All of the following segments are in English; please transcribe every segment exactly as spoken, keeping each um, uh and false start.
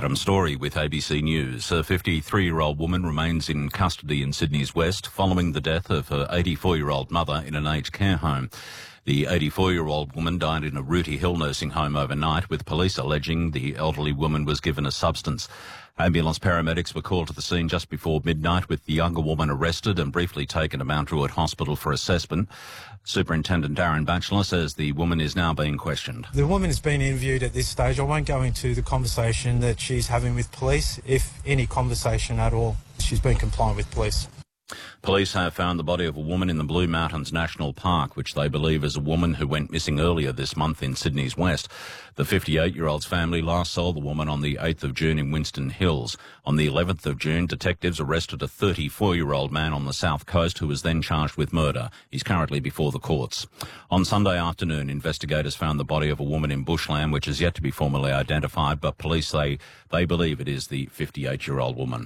Adam Story with A B C News. A fifty-three-year-old woman remains in custody in Sydney's West following the death of her eighty-four-year-old mother in an aged care home. The eighty-four-year-old woman died in a Rooty Hill nursing home overnight, with police alleging the elderly woman was given a substance. Ambulance paramedics were called to the scene just before midnight, with the younger woman arrested and briefly taken to Mount Druitt Hospital for assessment. Superintendent Darren Batchelor says the woman is now being questioned. The woman has been interviewed at this stage. I won't go into the conversation that she's having with police, if any conversation at all. She's been compliant with police. Police have found the body of a woman in the Blue Mountains National Park, which they believe is a woman who went missing earlier this month in Sydney's West. The fifty-eight-year-old's family last saw the woman on the eighth of June in Winston Hills. On the eleventh of June, detectives arrested a thirty-four-year-old man on the south coast who was then charged with murder. He's currently before the courts. On Sunday afternoon, investigators found the body of a woman in Bushland, which is yet to be formally identified, but police say they believe it is the fifty-eight-year-old woman.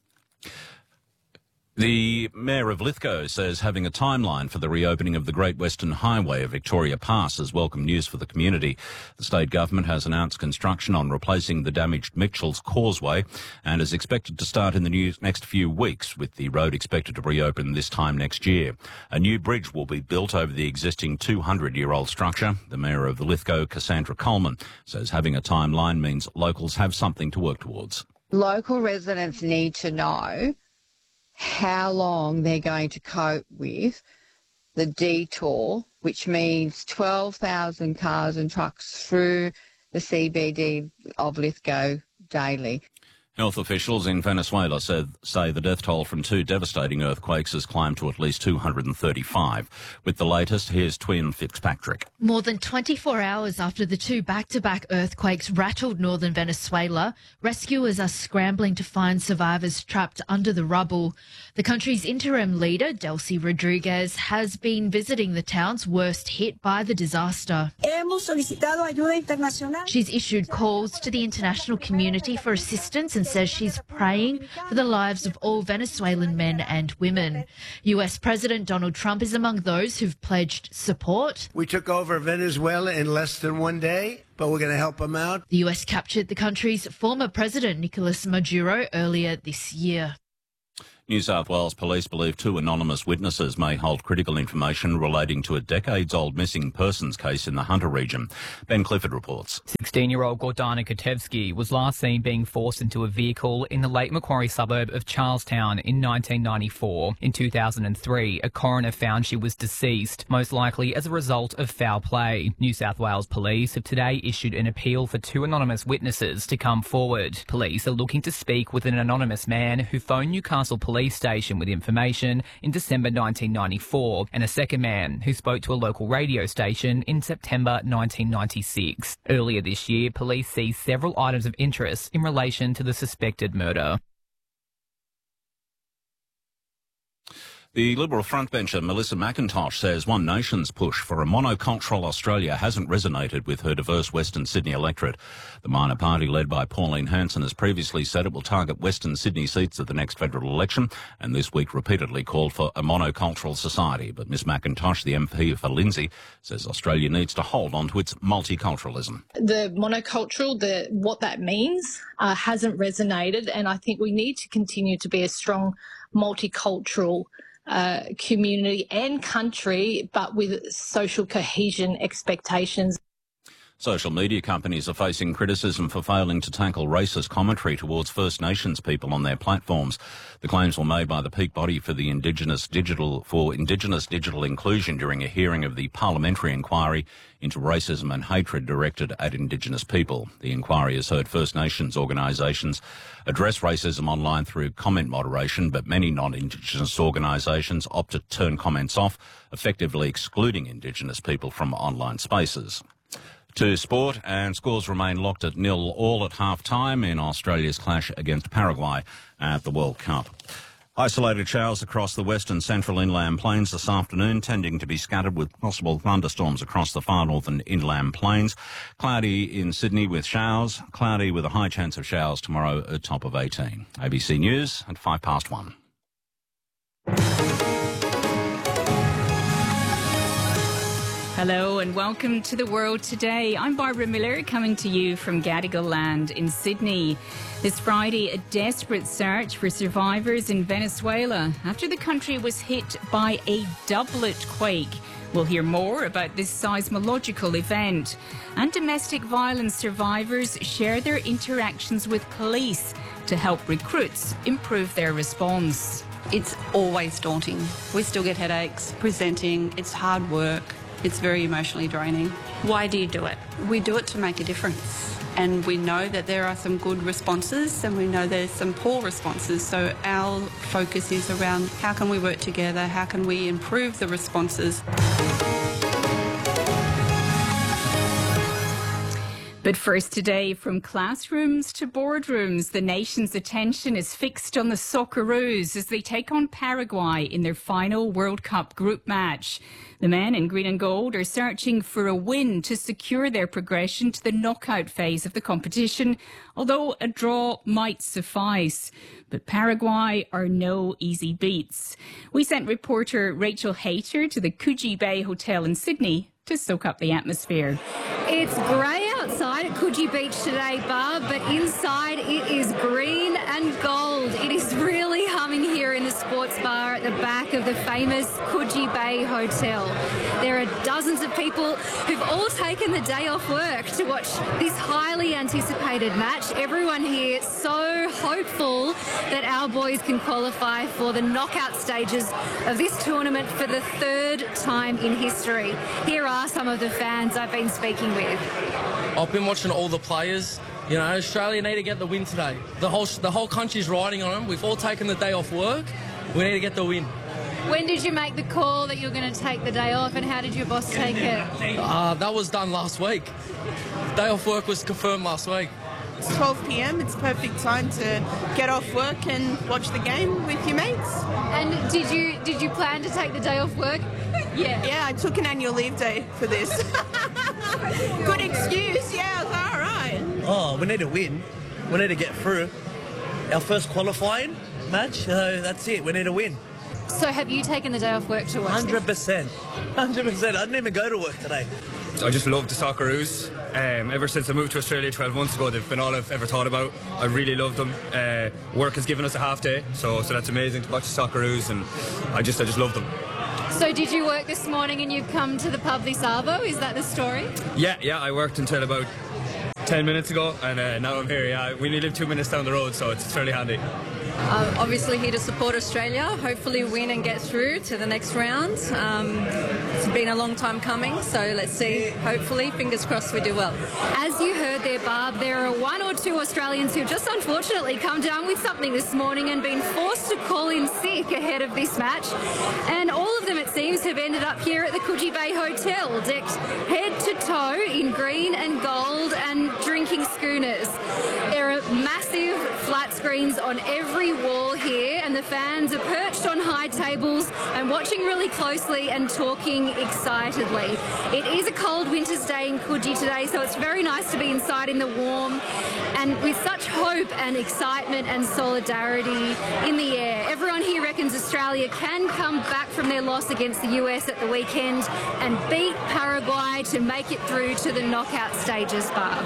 The Mayor of Lithgow says having a timeline for the reopening of the Great Western Highway of Victoria Pass is welcome news for the community. The state government has announced construction on replacing the damaged Mitchell's Causeway and is expected to start in the next few weeks, with the road expected to reopen this time next year. A new bridge will be built over the existing two hundred year old structure. The Mayor of Lithgow, Cassandra Coleman, says having a timeline means locals have something to work towards. Local residents need to know how long they're going to cope with the detour, which means twelve thousand cars and trucks through the C B D of Lithgow daily. Health officials in Venezuela said, say the death toll from two devastating earthquakes has climbed to at least two hundred thirty-five. With the latest, here's Twin Fitzpatrick. More than twenty-four hours after the two back-to-back earthquakes rattled northern Venezuela, rescuers are scrambling to find survivors trapped under the rubble. The country's interim leader, Delcy Rodriguez, has been visiting the towns worst hit by the disaster. She's issued calls to the international community for assistance and says she's praying for the lives of all Venezuelan men and women. U S President Donald Trump is among those who've pledged support. We took over Venezuela in less than one day, but we're going to help them out. The U S captured the country's former president, Nicolas Maduro, earlier this year. New South Wales police believe two anonymous witnesses may hold critical information relating to a decades-old missing persons case in the Hunter region. Ben Clifford reports. sixteen-year-old Gordana Kotevsky was last seen being forced into a vehicle in the Lake Macquarie suburb of Charlestown in nineteen ninety-four. In two thousand three, a coroner found she was deceased, most likely as a result of foul play. New South Wales police have today issued an appeal for two anonymous witnesses to come forward. Police are looking to speak with an anonymous man who phoned Newcastle Police Police station with information in December nineteen ninety-four, and a second man who spoke to a local radio station in September nineteen ninety-six. Earlier this year, police seized several items of interest in relation to the suspected murder. The Liberal frontbencher Melissa McIntosh says One Nation's push for a monocultural Australia hasn't resonated with her diverse Western Sydney electorate. The minor party, led by Pauline Hanson, has previously said it will target Western Sydney seats at the next federal election, and this week repeatedly called for a monocultural society. But Miss McIntosh, the M P for Lindsay, says Australia needs to hold on to its multiculturalism. The monocultural, the what that means, uh, hasn't resonated, and I think we need to continue to be a strong multicultural Uh, community and country, but with social cohesion expectations. Social media companies are facing criticism for failing to tackle racist commentary towards First Nations people on their platforms. The claims were made by the peak body for the Indigenous Digital for Indigenous Digital Inclusion during a hearing of the parliamentary inquiry into racism and hatred directed at Indigenous people. The inquiry has heard First Nations organisations address racism online through comment moderation, but many non-Indigenous organisations opt to turn comments off, effectively excluding Indigenous people from online spaces. To sport, and scores remain locked at nil all at half-time in Australia's clash against Paraguay at the World Cup. Isolated showers across the west and central inland plains this afternoon, tending to be scattered with possible thunderstorms across the far northern inland plains. Cloudy in Sydney with showers, cloudy with a high chance of showers tomorrow at top of eighteen. A B C News at five past one. Hello and welcome to The World Today. I'm Barbara Miller, coming to you from Gadigal Land in Sydney. This Friday, a desperate search for survivors in Venezuela after the country was hit by a doublet quake. We'll hear more about this seismological event. And domestic violence survivors share their interactions with police to help recruits improve their response. It's always daunting. We still get headaches presenting. It's hard work. It's very emotionally draining. Why do you do it? We do it to make a difference. And we know that there are some good responses and we know there's some poor responses. So our focus is around how can we work together, how can we improve the responses. But first today, from classrooms to boardrooms, the nation's attention is fixed on the Socceroos as they take on Paraguay in their final World Cup group match. The men in green and gold are searching for a win to secure their progression to the knockout phase of the competition, although a draw might suffice. But Paraguay are no easy beats. We sent reporter Rachel Hayter to the Coogee Bay Hotel in Sydney to soak up the atmosphere. It's grey outside at Coogee Beach today, Barb, but inside it is green and gold. It is really humming here in the sports bar at the back of the famous Coogee Bay Hotel. There are dozens of people who've all taken the day off work to watch this highly anticipated match. Everyone here so hopeful that our boys can qualify for the knockout stages of this tournament for the third time in history. Here are some of the fans I've been speaking with. I've been watching all the players. You know, Australia need to get the win today. The whole the whole country's riding on them. We've all taken the day off work. We need to get the win. When did you make the call that you're going to take the day off, and how did your boss take it? Uh, that was done last week. Day off work was confirmed last week. It's twelve p m. It's perfect time to get off work and watch the game with your mates. And did you did you plan to take the day off work? Yeah. Yeah, I took an annual leave day for this. Good excuse. Yeah, I was like, all right. Oh, we need to win. We need to get through. Our first qualifying match, so that's it. We need to win. So have you taken the day off work to watch one hundred percent. one hundred percent. I didn't even go to work today. I just love the Socceroos. Um, ever since I moved to Australia twelve months ago, they've been all I've ever thought about. I really love them. Uh, work has given us a half day, so so that's amazing to watch the Socceroos, and I just I just love them. So did you work this morning and you've come to the pub this arvo? Is that the story? Yeah, yeah. I worked until about ten minutes ago, and uh, now I'm here. Yeah, we only live two minutes down the road, so it's fairly handy. Uh, obviously here to support Australia, hopefully win and get through to the next round. Um, it's been a long time coming, so let's see. Hopefully, fingers crossed, we do well. As you heard there, Barb, there are one or two Australians who just unfortunately come down with something this morning and been forced to call in sick ahead of this match. And all of them, it seems, have ended up here at the Coogee Bay Hotel, decked head to toe in green and gold and drinking schooners. There are massive flat screens on every wall here, and the fans are perched on high tables and watching really closely and talking excitedly. It is a cold winter's day in Coogee today, so it's very nice to be inside in the warm and with such hope and excitement and solidarity in the air. Everyone here reckons Australia can come back from their loss against the U S at the weekend and beat Paraguay to make it through to the knockout stages, Barb.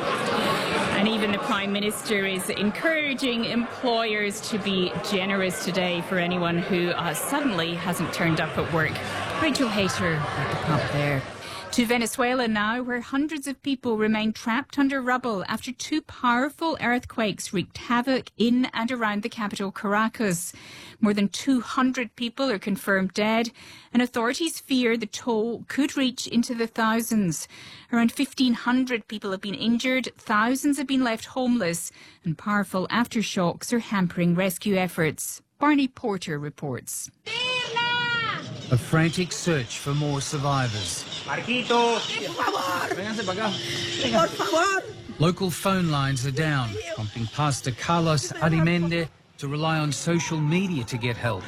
And even the Prime Minister is encouraging employers to be generous today for anyone who uh, suddenly hasn't turned up at work. Rachel Hayter at the pub there. To Venezuela now, where hundreds of people remain trapped under rubble after two powerful earthquakes wreaked havoc in and around the capital, Caracas. More than two hundred people are confirmed dead, and authorities fear the toll could reach into the thousands. Around fifteen hundred people have been injured, thousands have been left homeless, and powerful aftershocks are hampering rescue efforts. Barney Porter reports. A frantic search for more survivors. Local phone lines are down, prompting Pastor Carlos Arimende to rely on social media to get help.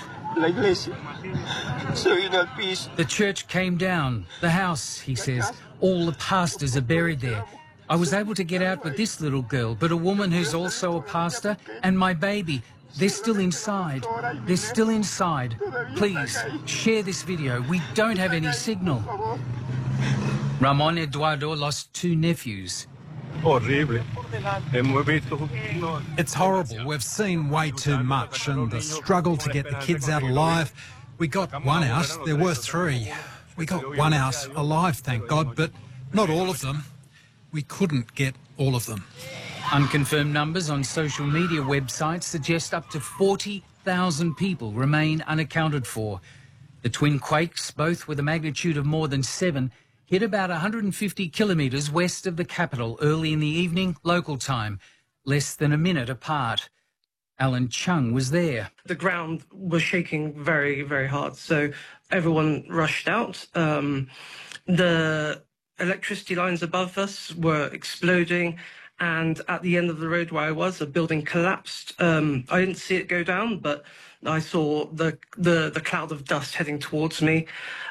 The church came down. The house, he says, all the pastors are buried there. I was able to get out with this little girl, but a woman who's also a pastor and my baby, they're still inside. They're still inside. Please, share this video. We don't have any signal. Ramon Eduardo lost two nephews. It's horrible. We've seen way too much, and the struggle to get the kids out alive. We got one out. There were three. We got one out alive, thank God, but not all of them. We couldn't get all of them. Unconfirmed numbers on social media websites suggest up to forty thousand people remain unaccounted for. The twin quakes, both with a magnitude of more than seven, hit about one hundred fifty kilometres west of the capital early in the evening, local time, less than a minute apart. Alan Chung was there. The ground was shaking very, very hard, so everyone rushed out. Um, the electricity lines above us were exploding, and at the end of the road where I was, a building collapsed. Um, I didn't see it go down, but I saw the, the, the cloud of dust heading towards me.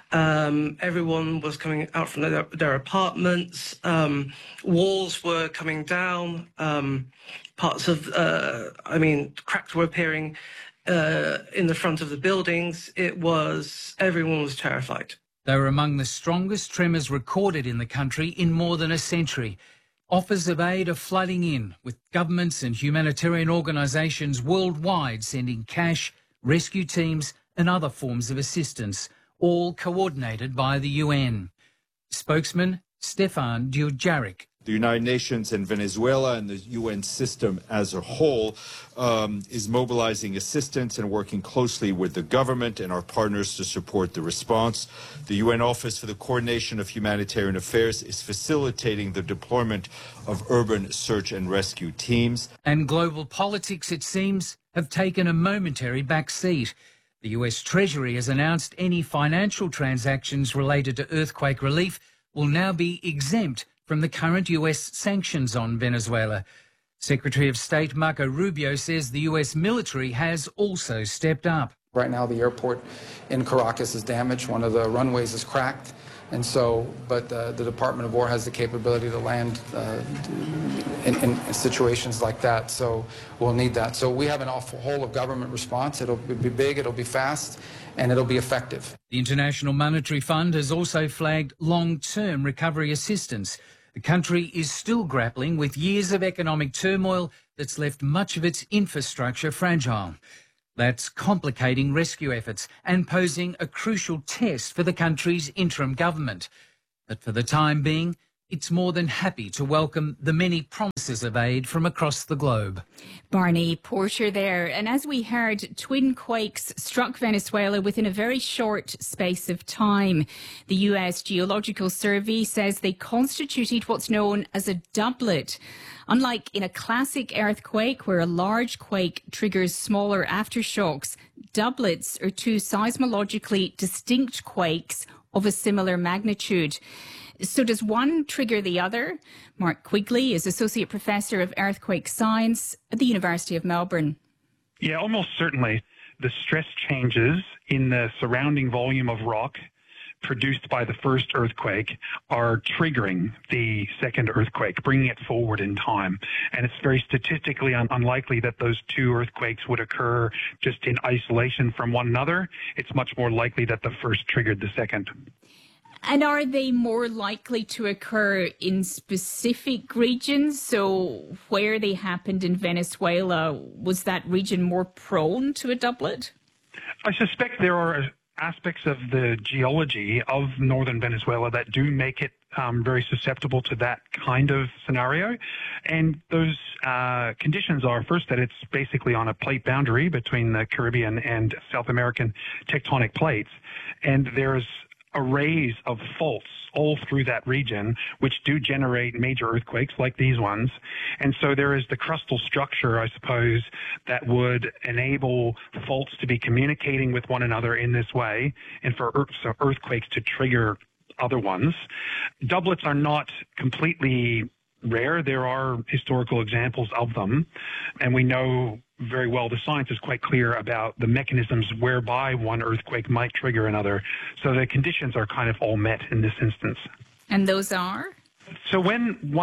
Um, everyone was coming out from their, their apartments. Um, walls were coming down. Um, parts of, uh, I mean, cracks were appearing uh, in the front of the buildings. It was, everyone was terrified. They were among the strongest tremors recorded in the country in more than a century. Offers of aid are flooding in, with governments and humanitarian organisations worldwide sending cash, rescue teams and other forms of assistance, all coordinated by the U N. Spokesman Stefan Dujarric. The United Nations and Venezuela and the U N system as a whole um, is mobilizing assistance and working closely with the government and our partners to support the response. The U N Office for the Coordination of Humanitarian Affairs is facilitating the deployment of urban search and rescue teams. And global politics, it seems, have taken a momentary back seat. The U S Treasury has announced any financial transactions related to earthquake relief will now be exempt from the current U S sanctions on Venezuela. Secretary of State Marco Rubio says the U S military has also stepped up. Right now the airport in Caracas is damaged. One of the runways is cracked. And so, but uh, the Department of War has the capability to land uh, in, in situations like that. So we'll need that. So we have an awful whole of government response. It'll be big, it'll be fast, and it'll be effective. The International Monetary Fund has also flagged long-term recovery assistance. The country is still grappling with years of economic turmoil that's left much of its infrastructure fragile. That's complicating rescue efforts and posing a crucial test for the country's interim government. But for the time being, it's more than happy to welcome the many promises of aid from across the globe. Barney Porter there. And as we heard, twin quakes struck Venezuela within a very short space of time. The U S Geological Survey says they constituted what's known as a doublet. Unlike in a classic earthquake where a large quake triggers smaller aftershocks, doublets are two seismologically distinct quakes of a similar magnitude. So does one trigger the other? Mark Quigley is Associate Professor of Earthquake Science at the University of Melbourne. Yeah, almost certainly. The stress changes in the surrounding volume of rock produced by the first earthquake are triggering the second earthquake, bringing it forward in time. And it's very statistically un- unlikely that those two earthquakes would occur just in isolation from one another. It's much more likely that the first triggered the second. And are they more likely to occur in specific regions? So where they happened in Venezuela, was that region more prone to a doublet? I suspect there are aspects of the geology of northern Venezuela that do make it um, very susceptible to that kind of scenario. And those uh, conditions are, first, that it's basically on a plate boundary between the Caribbean and South American tectonic plates. And there's arrays of faults all through that region, which do generate major earthquakes like these ones. And so there is the crustal structure, I suppose, that would enable faults to be communicating with one another in this way, and for earth, so earthquakes to trigger other ones. Doublets are not completely rare. There are historical examples of them, and we know very well, the science is quite clear about the mechanisms whereby one earthquake might trigger another. So the conditions are kind of all met in this instance. And those are? So when one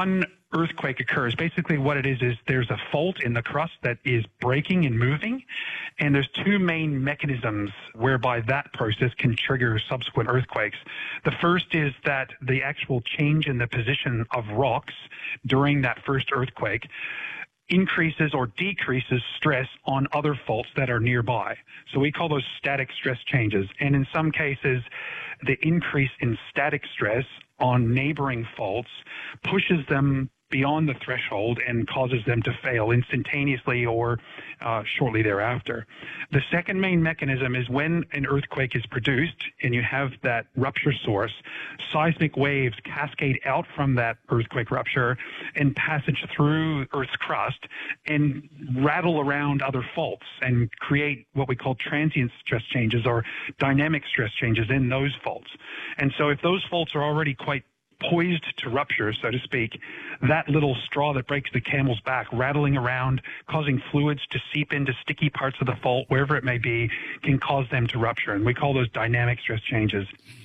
earthquake occurs, basically what it is is there's a fault in the crust that is breaking and moving, and there's two main mechanisms whereby that process can trigger subsequent earthquakes. The first is that the actual change in the position of rocks during that first earthquake increases or decreases stress on other faults that are nearby. So we call those static stress changes. And in some cases, the increase in static stress on neighboring faults pushes them beyond the threshold and causes them to fail instantaneously or uh, shortly thereafter. The second main mechanism is when an earthquake is produced and you have that rupture source, seismic waves cascade out from that earthquake rupture and passage through Earth's crust and rattle around other faults and create what we call transient stress changes or dynamic stress changes in those faults. And so if those faults are already quite poised to rupture, so to speak, that little straw that breaks the camel's back, rattling around, causing fluids to seep into sticky parts of the fault, wherever it may be, can cause them to rupture. And we call those dynamic stress changes.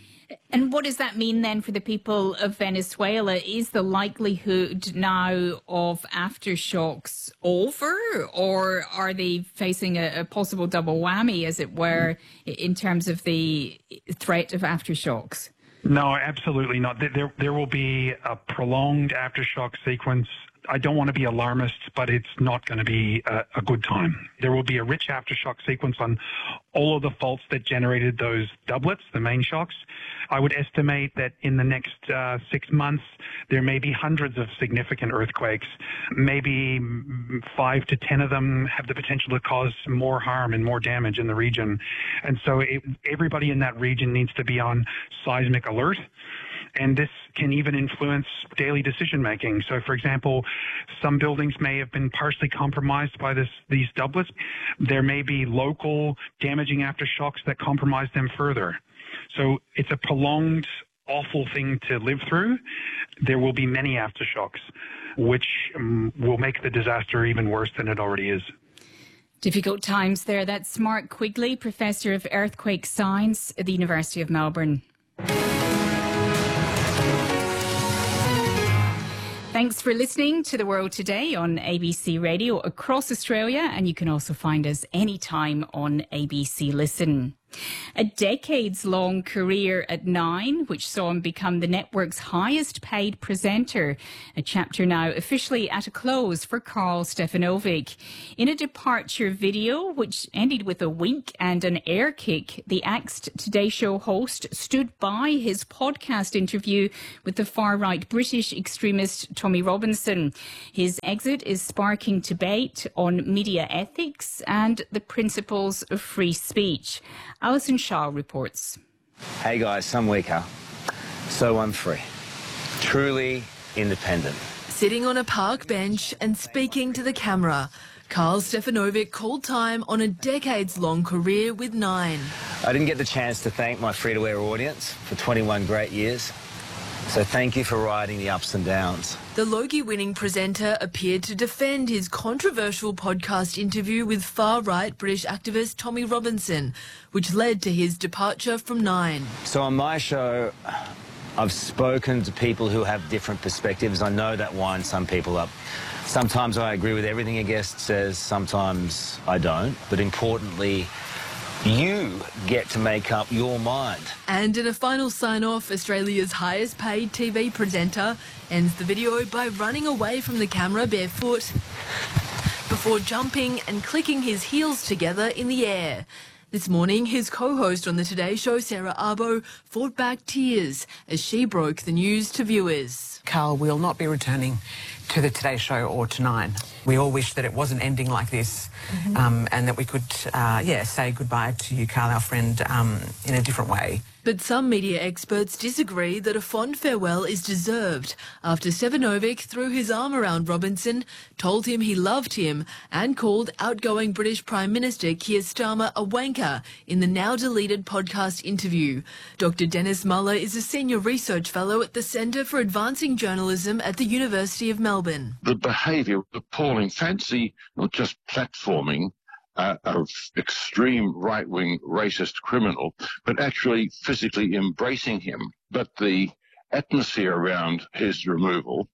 And what does that mean then for the people of Venezuela? Is the likelihood now of aftershocks over, or are they facing a, a possible double whammy, as it were, in terms of the threat of aftershocks? No, absolutely not. There, there will be a prolonged aftershock sequence. I don't want to be alarmist, but it's not going to be a, a good time. There will be a rich aftershock sequence on all of the faults that generated those doublets, the main shocks. I would estimate that in the next uh, six months, there may be hundreds of significant earthquakes. Maybe five to ten of them have the potential to cause more harm and more damage in the region. And so it, everybody in that region needs to be on seismic alert. And this can even influence daily decision-making. So, for example, some buildings may have been partially compromised by this, these doublets. There may be local damaging aftershocks that compromise them further. So it's a prolonged, awful thing to live through. There will be many aftershocks, which um, will make the disaster even worse than it already is. Difficult times there. That's Mark Quigley, Professor of Earthquake Science at the University of Melbourne. Thanks for listening to The World Today on A B C Radio across Australia, and you can also find us anytime on A B C Listen. A decades-long career at Nine, which saw him become the network's highest-paid presenter. A chapter now officially at a close for Karl Stefanovic. In a departure video, which ended with a wink and an air kick, the axed Today Show host stood by his podcast interview with the far-right British extremist Tommy Robinson. His exit is sparking debate on media ethics and the principles of free speech. Alison Shaw reports. Hey guys, some weaker, so I'm free. Truly independent. Sitting on a park bench and speaking to the camera, Karl Stefanovic called time on a decades-long career with Nine. I didn't get the chance to thank my free-to-air audience for twenty-one great years. So thank you for riding the ups and downs. The Logie-winning presenter appeared to defend his controversial podcast interview with far-right British activist Tommy Robinson, which led to his departure from Nine. So on my show, I've spoken to people who have different perspectives. I know that winds some people up. Sometimes I agree with everything a guest says, sometimes I don't. But importantly, you get to make up your mind. And in a final sign-off, Australia's highest-paid T V presenter ends the video by running away from the camera barefoot before jumping and clicking his heels together in the air. This morning, his co-host on the Today Show, Sarah Arbo, fought back tears as she broke the news to viewers. Karl will not be returning to the Today Show or to Nine. We all wish that it wasn't ending like this, mm-hmm. um, and that we could, uh, yeah, say goodbye to you, Karl, our friend, um, in a different way. But some media experts disagree that a fond farewell is deserved after Stefanovic threw his arm around Robinson, told him he loved him and called outgoing British Prime Minister Keir Starmer a wanker in the now-deleted podcast interview. Doctor Dennis Muller is a senior research fellow at the Centre for Advancing Journalism at the University of Melbourne. The behaviour was appalling. Fancy not just platforming Uh, of extreme right-wing racist criminal, but actually physically embracing him. But the atmosphere around his removal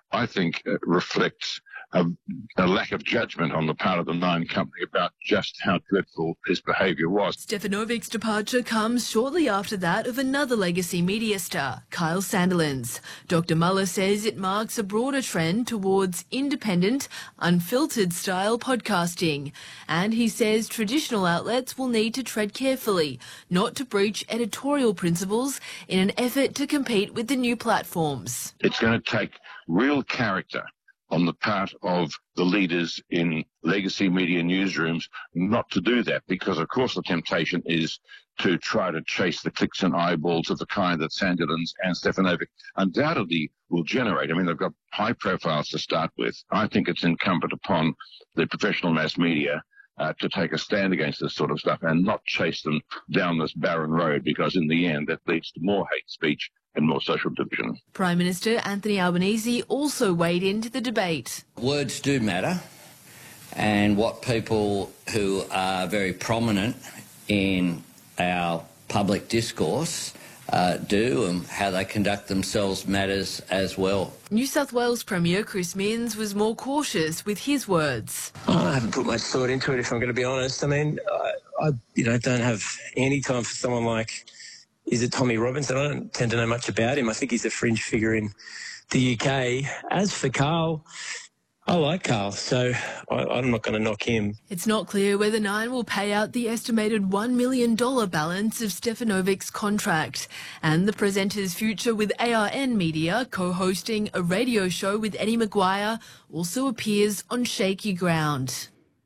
I think uh, reflects a, a lack of judgment on the part of the Nine company about just how dreadful his behaviour was. Stefanovic's departure comes shortly after that of another legacy media star, Kyle Sandilands. Doctor Muller says it marks a broader trend towards independent, unfiltered style podcasting. And he says traditional outlets will need to tread carefully, not to breach editorial principles in an effort to compete with the new platforms. It's going to take real character on the part of the leaders in legacy media newsrooms not to do that, because of course the temptation is to try to chase the clicks and eyeballs of the kind that Sandilands and Stefanovic undoubtedly will generate. I mean, they've got high profiles to start with. I think it's incumbent upon the professional mass media uh, to take a stand against this sort of stuff and not chase them down this barren road, because in the end that leads to more hate speech and more social division. Prime Minister Anthony Albanese also weighed into the debate. Words do matter, and what people who are very prominent in our public discourse uh, do and how they conduct themselves matters as well. New South Wales Premier Chris Minns was more cautious with his words. Oh, I haven't put much thought into it, if I'm going to be honest. I mean, I, I you know, don't have any time for someone like, is it Tommy Robinson? I don't tend to know much about him. I think he's a fringe figure in the U K. As for Carl, I like Carl, so I, I'm not going to knock him. It's not clear whether Nine will pay out the estimated one million dollars balance of Stefanovic's contract. And the presenter's future with A R N Media, co-hosting a radio show with Eddie Maguire, also appears on shaky ground.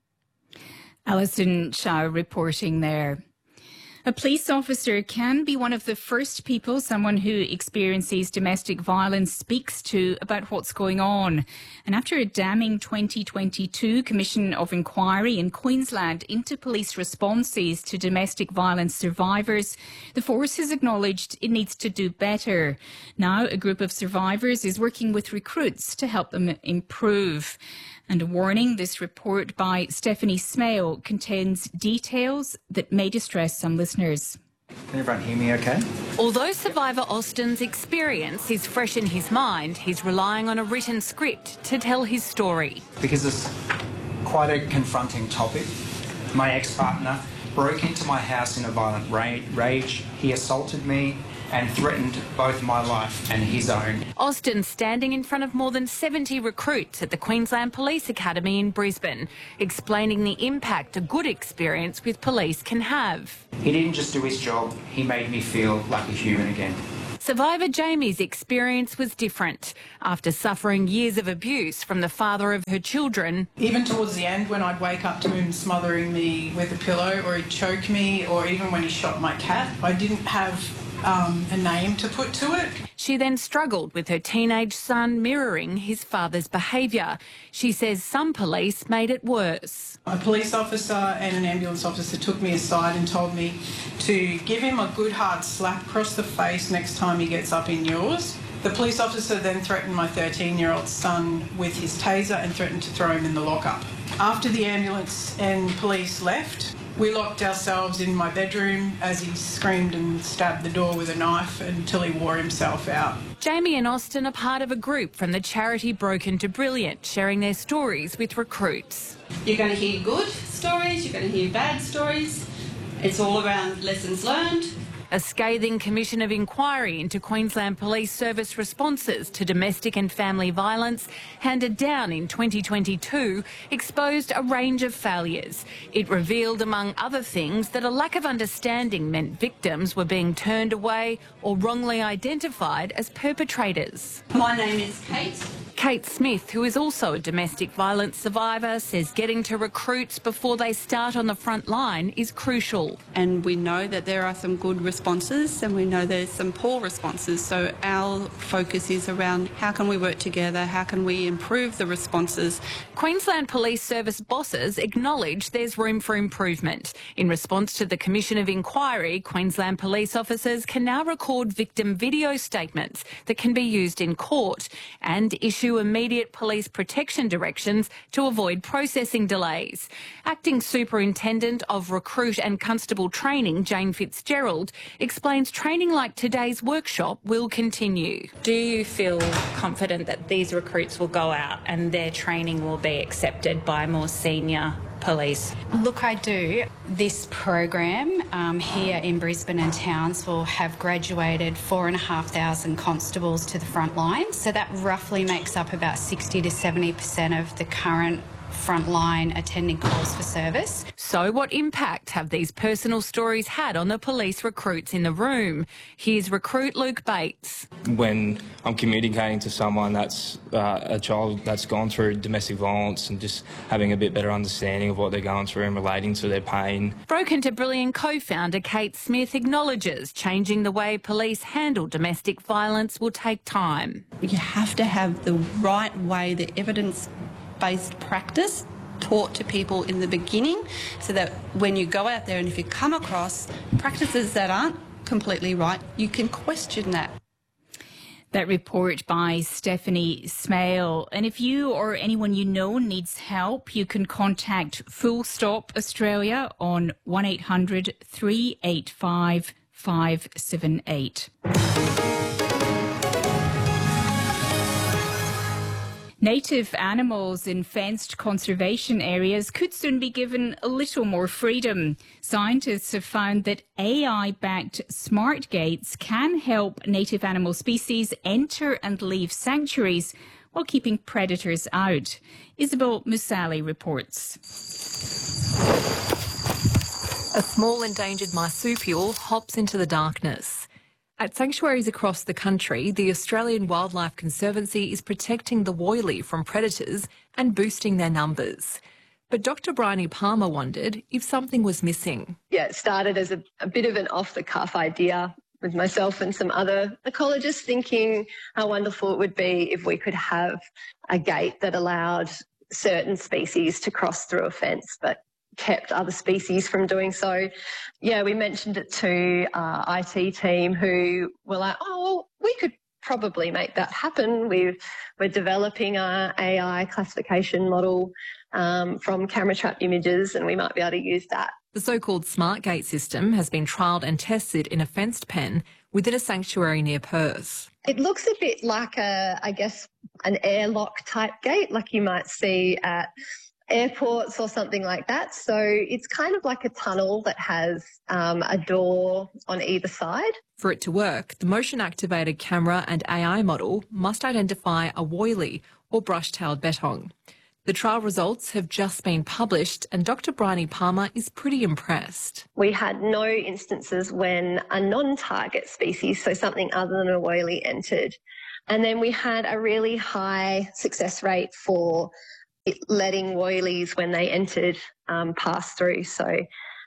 Alison Shaw reporting there. A police officer can be one of the first people someone who experiences domestic violence speaks to about what's going on. And after a damning twenty twenty-two Commission of Inquiry in Queensland into police responses to domestic violence survivors, the force has acknowledged it needs to do better. Now, a group of survivors is working with recruits to help them improve. And a warning, this report by Stephanie Smale contains details that may distress some listeners. Can everyone hear me okay? Although survivor Austin's experience is fresh in his mind, he's relying on a written script to tell his story. Because it's quite a confronting topic. My ex-partner broke into my house in a violent rage. He assaulted me and threatened both my life and his own. Austin standing in front of more than seventy recruits at the Queensland Police Academy in Brisbane, explaining the impact a good experience with police can have. He didn't just do his job, he made me feel like a human again. Survivor Jamie's experience was different. After suffering years of abuse from the father of her children. Even towards the end, when I'd wake up to him smothering me with a pillow, or he'd choke me, or even when he shot my cat, I didn't have Um, a name to put to it. She then struggled with her teenage son mirroring his father's behaviour. She says some police made it worse. A police officer and an ambulance officer took me aside and told me to give him a good hard slap across the face next time he gets up in yours. The police officer then threatened my thirteen-year-old son with his taser and threatened to throw him in the lockup. After the ambulance and police left, we locked ourselves in my bedroom as he screamed and stabbed the door with a knife until he wore himself out. Jamie and Austin are part of a group from the charity Broken to Brilliant, sharing their stories with recruits. You're going to hear good stories, you're going to hear bad stories. It's all around lessons learned. A scathing Commission of Inquiry into Queensland Police Service responses to domestic and family violence, handed down in twenty twenty-two, exposed a range of failures. It revealed, among other things, that a lack of understanding meant victims were being turned away or wrongly identified as perpetrators. My name is Kate. Kate Smith, who is also a domestic violence survivor, says getting to recruits before they start on the front line is crucial. And we know that there are some good responses and we know there's some poor responses. So our focus is around how can we work together, how can we improve the responses. Queensland Police Service bosses acknowledge there's room for improvement. In response to the Commission of Inquiry, Queensland police officers can now record victim video statements that can be used in court and issue issue immediate police protection directions to avoid processing delays. Acting Superintendent of Recruit and Constable Training, Jane Fitzgerald, explains training like today's workshop will continue. Do you feel confident that these recruits will go out and their training will be accepted by more senior police? Look, I do. This program um, here in Brisbane and Townsville have graduated four and a half thousand constables to the front line. So that roughly makes up about sixty to seventy percent of the current frontline attending calls for service. So what impact have these personal stories had on the police recruits in the room? Here's recruit Luke Bates. When I'm communicating to someone that's uh, a child that's gone through domestic violence and just having a bit better understanding of what they're going through and relating to their pain. Broken to Brilliant co-founder Kate Smith acknowledges changing the way police handle domestic violence will take time. You have to have the right way, the evidence-based practice taught to people in the beginning so that when you go out there and if you come across practices that aren't completely right, you can question that. That report by Stephanie Smale. And if you or anyone you know needs help, you can contact Full Stop Australia on one eight hundred three eight five five seven eight. Native animals in fenced conservation areas could soon be given a little more freedom. Scientists have found that A I-backed smart gates can help native animal species enter and leave sanctuaries while keeping predators out. Isabel Musali reports. A small endangered marsupial hops into the darkness. At sanctuaries across the country, the Australian Wildlife Conservancy is protecting the woylie from predators and boosting their numbers. But Doctor Bryony Palmer wondered if something was missing. Yeah, it started as a, a bit of an off-the-cuff idea with myself and some other ecologists thinking how wonderful it would be if we could have a gate that allowed certain species to cross through a fence, but kept other species from doing so. Yeah, we mentioned it to our I T team who were like, oh, well, we could probably make that happen. We've, we're developing our A I classification model um, from camera trap images and we might be able to use that. The so-called smart gate system has been trialled and tested in a fenced pen within a sanctuary near Perth. It looks a bit like a, I guess, an airlock type gate like you might see at airports or something like that. So it's kind of like a tunnel that has um, a door on either side. For it to work, the motion-activated camera and A I model must identify a woylie or brush-tailed bettong. The trial results have just been published and Doctor Bryony Palmer is pretty impressed. We had no instances when a non-target species, so something other than a woylie, entered. And then we had a really high success rate for letting woylies when they entered um, pass through. So,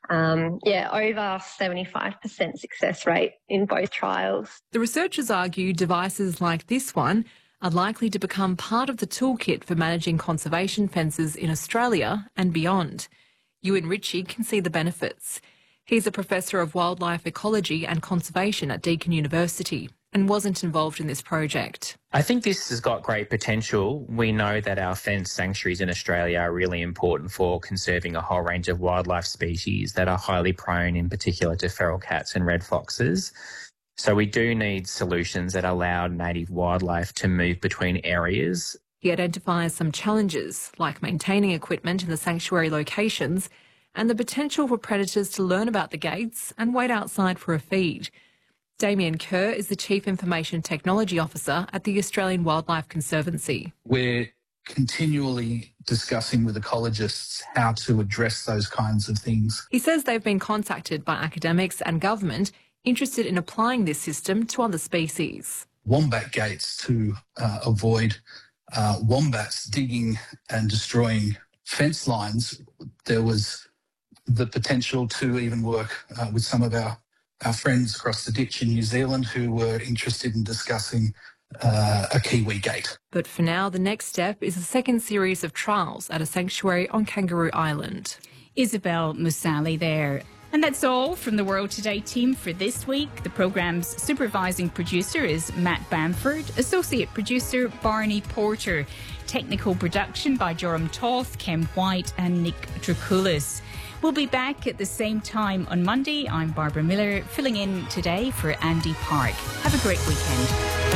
um, yeah, over seventy-five percent success rate in both trials. The researchers argue devices like this one are likely to become part of the toolkit for managing conservation fences in Australia and beyond. Ewan Ritchie can see the benefits. He's a professor of wildlife ecology and conservation at Deakin University and wasn't involved in this project. I think this has got great potential. We know that our fenced sanctuaries in Australia are really important for conserving a whole range of wildlife species that are highly prone in particular to feral cats and red foxes. So we do need solutions that allow native wildlife to move between areas. He identifies some challenges, like maintaining equipment in the sanctuary locations and the potential for predators to learn about the gates and wait outside for a feed. Damien Kerr is the Chief Information Technology Officer at the Australian Wildlife Conservancy. We're continually discussing with ecologists how to address those kinds of things. He says they've been contacted by academics and government interested in applying this system to other species. Wombat gates to uh, avoid uh, wombats digging and destroying fence lines. There was the potential to even work uh, with some of our our friends across the ditch in New Zealand who were interested in discussing uh, a Kiwi gate. But for now, the next step is a second series of trials at a sanctuary on Kangaroo Island. Isabel Musali there. And that's all from the World Today team for this week. The programme's supervising producer is Matt Bamford, associate producer Barney Porter, technical production by Joram Toth, Kem White and Nick Dracoulis. We'll be back at the same time on Monday. I'm Barbara Miller, filling in today for Andy Park. Have a great weekend.